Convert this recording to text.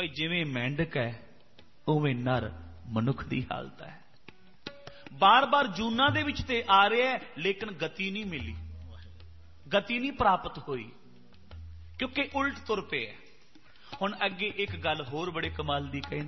ਭਾਈ ਜਿਵੇਂ ਮੈਂਡਕ ਹੈ ਉਵੇਂ ਨਰ ਮਨੁੱਖ ਦੀ ਹਾਲਤ ਹੈ। ਬਾਰ ਬਾਰ ਜੂਨਾਂ ਦੇ ਵਿੱਚ ਤੇ ਆ ਰਿਹਾ ਹੈ, ਲੇਕਿਨ ਗਤੀ ਨਹੀਂ ਮਿਲੀ, ਗਤੀ ਨਹੀਂ ਪ੍ਰਾਪਤ ਹੋਈ, ਕਿਉਂਕਿ ਉਲਟ ਤੁਰ ਪਿਆ। ਹੁਣ ਅੱਗੇ ਇੱਕ ਗੱਲ ਹੋਰ ਬੜੇ ਕਮਾਲ ਦੀ ਕਹਿੰਦੇ